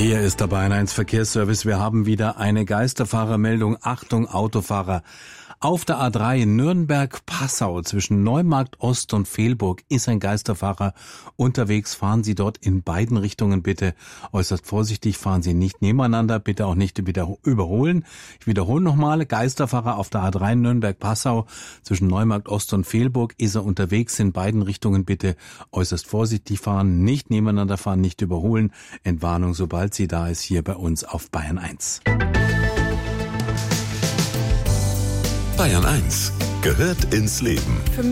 Hier ist der Bayern 1 Verkehrsservice. Wir haben wieder eine Geisterfahrermeldung. Achtung, Autofahrer. Auf der A3 Nürnberg-Passau zwischen Neumarkt Ost und Velburg ist ein Geisterfahrer unterwegs. Fahren Sie dort in beiden Richtungen bitte äußerst vorsichtig. Fahren Sie nicht nebeneinander, bitte auch nicht überholen. Ich wiederhole nochmal. Geisterfahrer auf der A3 Nürnberg-Passau zwischen Neumarkt Ost und Velburg ist er unterwegs. In beiden Richtungen bitte äußerst vorsichtig fahren, nicht nebeneinander fahren, nicht überholen. Entwarnung, sobald sie da ist, hier bei uns auf Bayern 1. Bayern 1 gehört ins Leben.